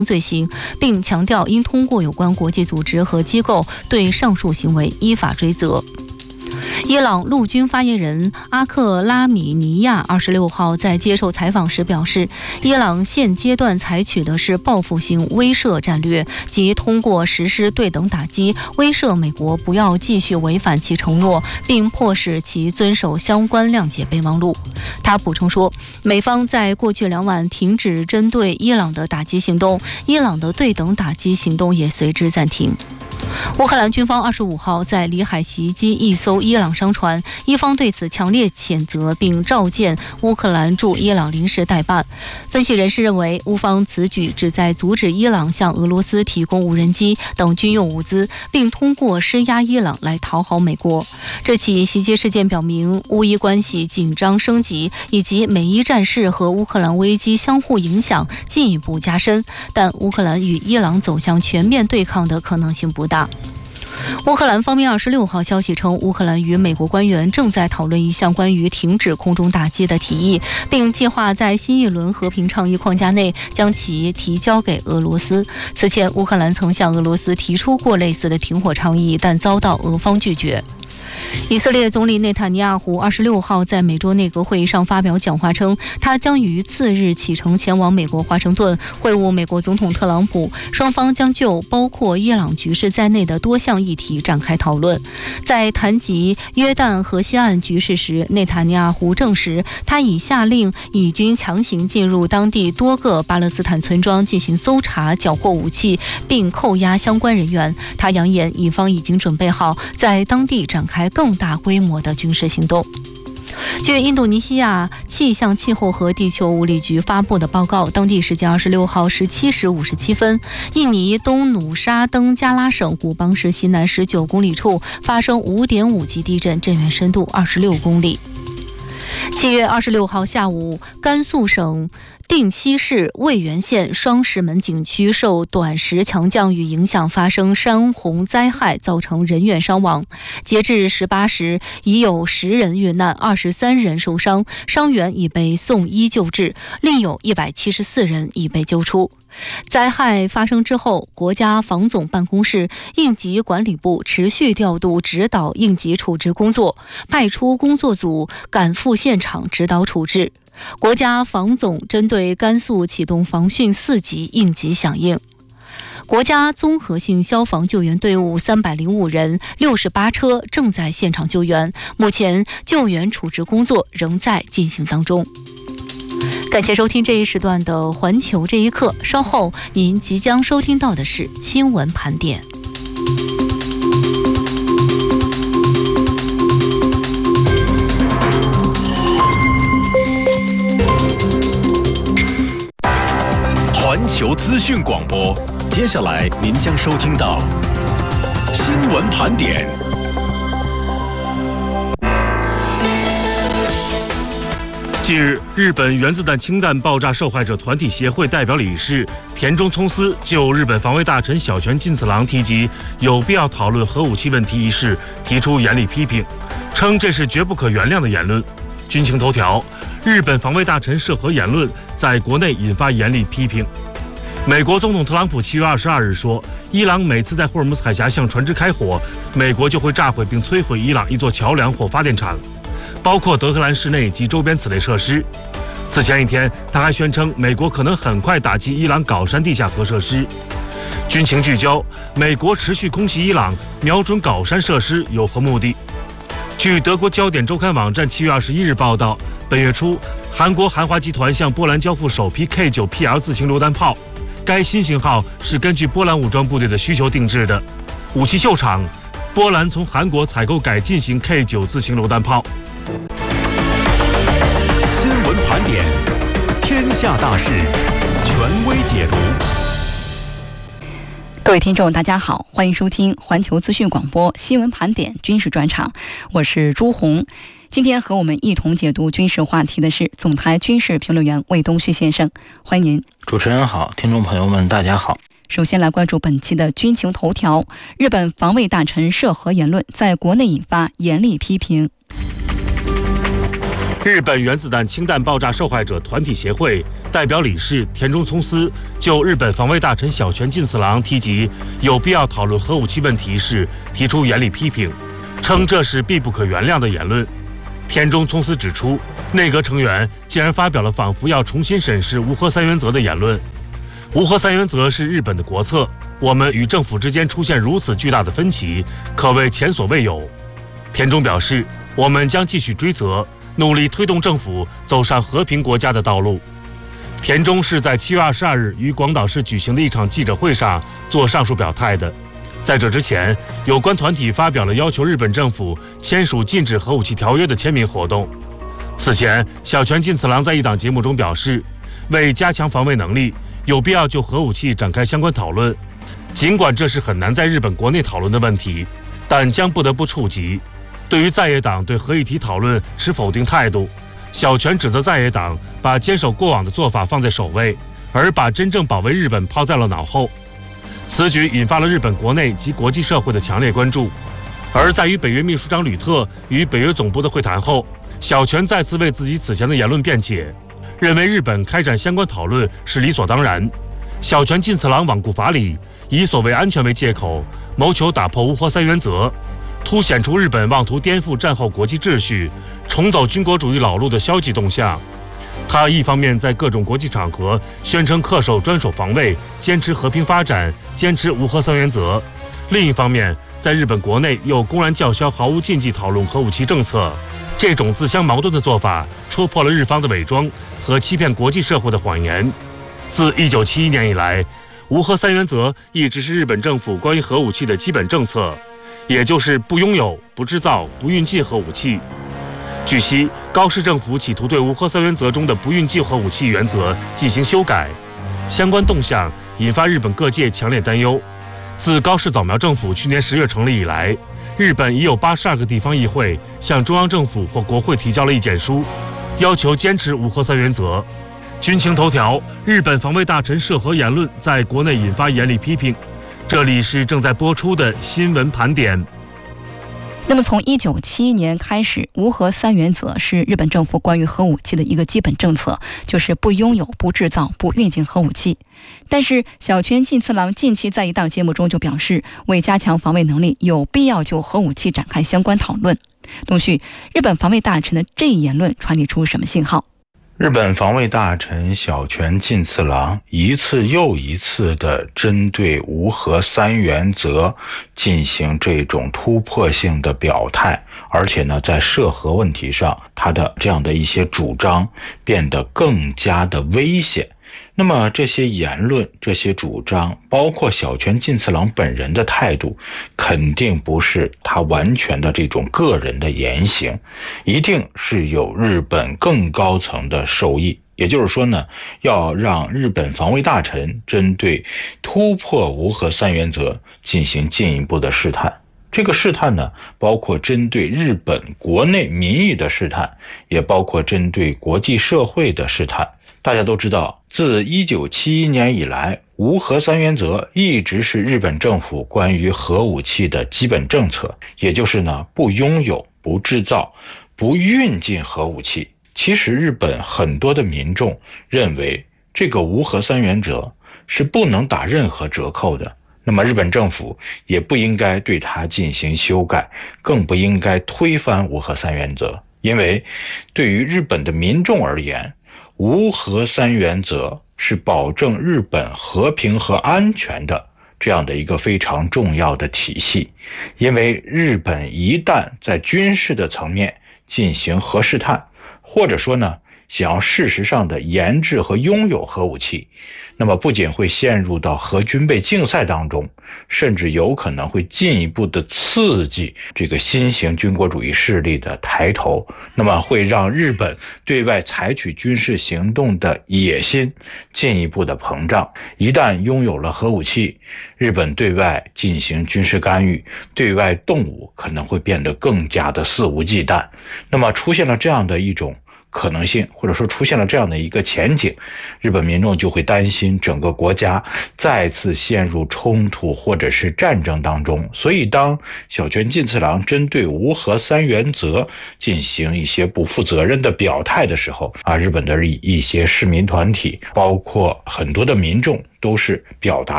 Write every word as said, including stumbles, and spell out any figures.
罪行，并强调应通过有关国际组织和机构对上述行为依法追责。伊朗陆军发言人阿克拉米尼亚二十六号在接受采访时表示，伊朗现阶段采取的是报复性威慑战略，即通过实施对等打击，威慑美国不要继续违反其承诺，并迫使其遵守相关谅解备忘录。他补充说，美方在过去两晚停止针对伊朗的打击行动，伊朗的对等打击行动也随之暂停。乌克兰军方二十五号在里海袭击一艘伊朗商船，伊方对此强烈谴责，并召见乌克兰驻伊朗临时代办。分析人士认为，乌方此举旨在阻止伊朗向俄罗斯提供无人机等军用物资，并通过施压伊朗来讨好美国。这起袭击事件表明，乌伊关系紧张升级，以及美伊战事和乌克兰危机相互影响进一步加深，但乌克兰与伊朗走向全面对抗的可能性不大。乌克兰方面二十六号消息称，乌克兰与美国官员正在讨论一项关于停止空中打击的提议，并计划在新一轮和平倡议框架内将其提交给俄罗斯。此前，乌克兰曾向俄罗斯提出过类似的停火倡议，但遭到俄方拒绝。以色列总理内塔尼亚胡二十六号在每周内阁会议上发表讲话称，他将于次日启程前往美国华盛顿会晤美国总统特朗普，双方将就包括伊朗局势在内的多项议题展开讨论。在谈及约旦河西岸局势时，内塔尼亚胡证实，他已下令以军强行进入当地多个巴勒斯坦村庄进行搜查、缴获武器，并扣押相关人员。他扬言，以方已经准备好在当地展开更大规模的军事行动。据印度尼西亚气象气候和地球物理局发布的报告，当地时间二十六号十七时五十七分，印尼东努沙登加拉省古邦市西南十九公里处发生五点五级地震，震源深度二十六公里。七月二十六号下午，甘肃省定西市渭源县双石门景区受短时强降雨影响发生山洪灾害，造成人员伤亡。截至十八时，已有十人遇难，二十三人受伤，伤员已被送医救治，另有一百七十四人已被救出。灾害发生之后，国家防总办公室、应急管理部持续调度指导应急处置工作，派出工作组赶赴现场指导处置。国家防总针对甘肃启动防汛四级应急响应。国家综合性消防救援队伍三百零五人、六十八车正在现场救援，目前救援处置工作仍在进行当中。感谢收听这一时段的环球这一刻，稍后您即将收听到的是新闻盘点。 环球资讯广播，接下来您将收听到新闻盘点。 近日，日本原子弹氢弹爆炸受害者团体协会代表理事田中聪司就日本防卫大臣小泉进次郎提及有必要讨论核武器问题一事提出严厉批评，称这是绝不可原谅的言论。军情头条：日本防卫大臣涉核言论在国内引发严厉批评。美国总统特朗普七月二十二日说，伊朗每次在霍尔木兹海峡向船只开火，美国就会炸毁并摧毁伊朗一座桥梁或发电厂，包括德黑兰市内及周边此类设施。此前一天，他还宣称美国可能很快打击伊朗搞山地下核设施。军情聚焦：美国持续空袭伊朗，瞄准搞山设施有何目的？据德国焦点周刊网站七月二十一日报道，本月初，韩国韩华集团向波兰交付首批 K 九 P L 自行榴弹炮，该新型号是根据波兰武装部队的需求定制的。武器秀场：波兰从韩国采购改进型 K 九 自行榴弹炮。 新闻盘点，天下大事，权威解读。 各位听众大家好，欢迎收听环球资讯广播新闻盘点军事专场，我是朱红。今天和我们一同解读军事话题的是总台军事评论员魏东旭先生，欢迎您。 主持人好，听众朋友们大家好。 首先来关注本期的军情头条，日本防卫大臣涉核言论在国内引发严厉批评。 日本原子弹氢弹爆炸受害者团体协会代表理事田中聪司就日本防卫大臣小泉进次郎提及有必要讨论核武器问题时提出严厉批评，称这是必不可原谅的言论。田中聪司指出，内阁成员竟然发表了仿佛要重新审视无核三原则的言论。无核三原则是日本的国策，我们与政府之间出现如此巨大的分歧，可谓前所未有。田中表示，我们将继续追责，努力推动政府走上和平国家的道路。田中是在七月二十二日于广岛市举行的一场记者会上做上述表态的。在这之前，有关团体发表了要求日本政府签署禁止核武器条约的签名活动。此前，小泉进次郎在一档节目中表示，为加强防卫能力，有必要就核武器展开相关讨论。尽管这是很难在日本国内讨论的问题，但将不得不触及。对于在野党对核议题讨论持否定态度，小泉指责在野党把坚守过往的做法放在首位，而把真正保卫日本抛在了脑后。此举引发了日本国内及国际社会的强烈关注。而在与北约秘书长吕特与北约总部的会谈后，小泉再次为自己此前的言论辩解，认为日本开展相关讨论是理所当然。小泉进次郎罔顾法理，以所谓安全为借口，谋求打破无核三原则，凸显出日本妄图颠覆战后国际秩序、重走军国主义老路的消极动向。他一方面在各种国际场合宣称恪守专守防卫，坚持和平发展，坚持无核三原则；另一方面，在日本国内又公然叫嚣毫无禁忌讨论核武器政策。这种自相矛盾的做法，戳破了日方的伪装和欺骗国际社会的谎言。自一九七一年以来，无核三原则一直是日本政府关于核武器的基本政策，也就是不拥有、不制造、不运进核武器。据悉，高市政府企图对无核三原则中的不运进核武器原则进行修改，相关动向引发日本各界强烈担忧。自高市早苗政府去年十月成立以来，日本已有八十二个地方议会向中央政府或国会提交了意见书，要求坚持无核三原则。军情头条：日本防卫大臣涉核言论在国内引发严厉批评。这里是正在播出的新闻盘点。 那么从一九七一年开始，无核三原则是日本政府关于核武器的一个基本政策，就是不拥有、不制造、不运进核武器。但是小泉进次郎近期在一档节目中就表示，为加强防卫能力，有必要就核武器展开相关讨论。东旭，日本防卫大臣的这一言论传递出什么信号？ 日本防卫大臣小泉进次郎一次又一次地针对无核三原则进行这种突破性的表态，而且呢，在涉核问题上，他的这样的一些主张变得更加的危险。那么这些言论、这些主张，包括小泉进次郎本人的态度，肯定不是他完全的这种个人的言行，一定是有日本更高层的授意。也就是说呢，要让日本防卫大臣针对突破无核三原则进行进一步的试探。这个试探呢，包括针对日本国内民意的试探，也包括针对国际社会的试探。大家都知道，自一九七一年以来，无核三原则一直是日本政府关于核武器的基本政策，也就是呢，不拥有、不制造、不运进核武器。其实日本很多的民众认为，这个无核三原则是不能打任何折扣的，那么日本政府也不应该对它进行修改，更不应该推翻无核三原则。因为对于日本的民众而言，无核三原则是保证日本和平和安全的这样的一个非常重要的体系。因为日本一旦在军事的层面进行核试探，或者说呢，想要事实上的研制和拥有核武器，那么不仅会陷入到核军备竞赛当中，甚至有可能会进一步的刺激这个新型军国主义势力的抬头，那么会让日本对外采取军事行动的野心进一步的膨胀。一旦拥有了核武器，日本对外进行军事干预，对外动武可能会变得更加的肆无忌惮。那么出现了这样的一种可能性，或者说出现了这样的一个前景，日本民众就会担心整个国家再次陷入冲突或者是战争当中。所以当小泉进次郎针对无核三原则进行一些不负责任的表态的时候啊，日本的一些市民团体包括很多的民众都是表达了